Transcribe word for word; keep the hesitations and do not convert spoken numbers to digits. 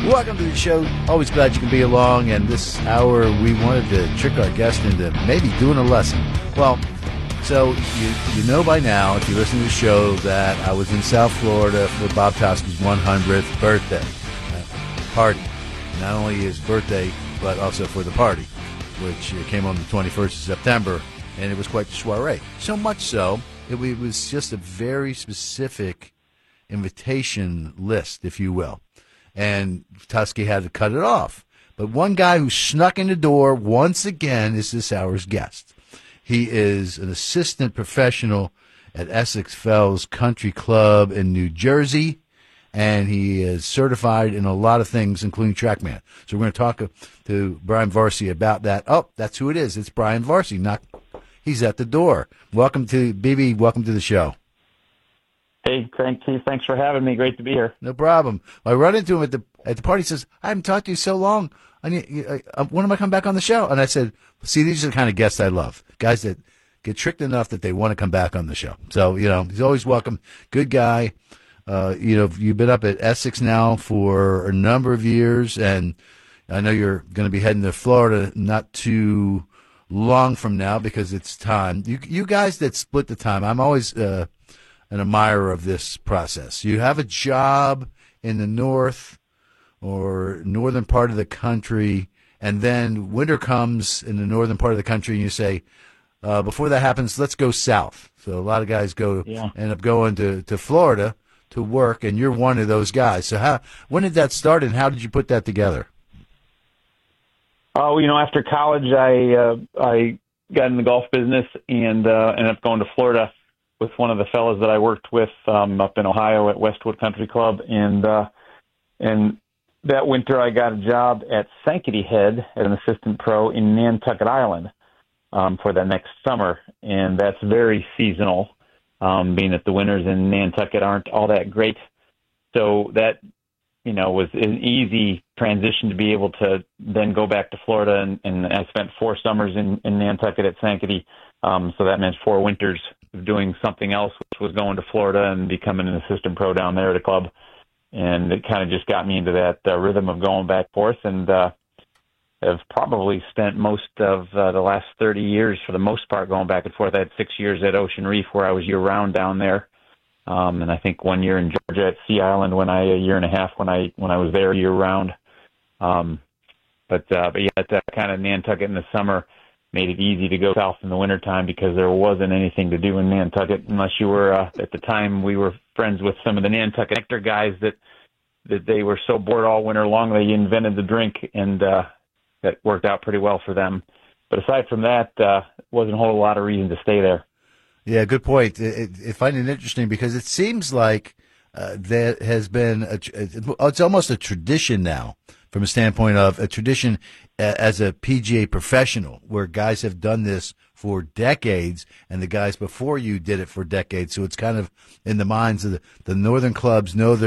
Welcome to the show. Always glad you can be along. And this hour, we wanted to trick our guest into maybe doing a lesson. Well, so you you know by now, if you listen to the show, that I was in South Florida for Bob Toski's one hundredth birthday uh, party. Not only his birthday, but also for the party, which came on the twenty-first of September, and it was quite the soiree. So much so, it, it was just a very specific invitation list, if you will. And Tusky had to cut it off. But one guy who snuck in the door once again is this hour's guest. He is an assistant professional at Essex Fells Country Club in New Jersey, and he is certified in a lot of things, including TrackMan. So we're going to talk to Brian Varsey about that. Oh, that's who it is. It's Brian Varsey. Not, he's at the door. Welcome to, B B, welcome to the show. Hey, thank you. Thanks for having me. Great to be here. No problem. I run into him at the at the party. He says, I haven't talked to you so long. I need, I, I, when am I coming back on the show? And I said, see, these are the kind of guests I love. Guys that get tricked enough that they want to come back on the show. So, you know, he's always welcome. Good guy. Uh, you know, you've been up at Essex now for a number of years, and I know you're going to be heading to Florida not too long from now because it's time. You, you guys that split the time, I'm always uh, an admirer of this process. You have a job in the north or northern part of the country, and then winter comes in the northern part of the country, and you say, uh, before that happens, let's go south. So a lot of guys go yeah. end up going to, to Florida to work, and you're one of those guys. So how when did that start, and how did you put that together? Oh, you know, after college, I uh, I got in the golf business and uh, ended up going to Florida with one of the fellows that I worked with um, up in Ohio at Westwood Country Club, and uh, and that winter I got a job at Sankaty Head as an assistant pro in Nantucket Island um, for the next summer, and that's very seasonal, um, being that the winters in Nantucket aren't all that great. So that, you know, was an easy transition to be able to then go back to Florida, and, and I spent four summers in, in Nantucket at Sankaty, um, so that meant four winters of doing something else, which was going to Florida and becoming an assistant pro down there at a club. And it kind of just got me into that uh, rhythm of going back and forth, and uh, have probably spent most of uh, the last thirty years, for the most part, going back and forth. I had six years at Ocean Reef where I was year-round down there, um, and I think one year in Georgia at Sea Island, when I a year and a half when I when I was there year-round. Um, but uh, but yeah, that uh, kind of Nantucket in the summer made it easy to go south in the wintertime because there wasn't anything to do in Nantucket unless you were, uh, at the time, we were friends with some of the Nantucket Nectar guys that that they were so bored all winter long they invented the drink, and uh, that worked out pretty well for them. But aside from that, uh, wasn't a whole lot of reason to stay there. Yeah, good point. It, it, I find it interesting because it seems like uh, there has been, a, it's almost a tradition now, from a standpoint of a tradition as a P G A professional, where guys have done this for decades, and the guys before you did it for decades. So it's kind of in the minds of the, the northern clubs know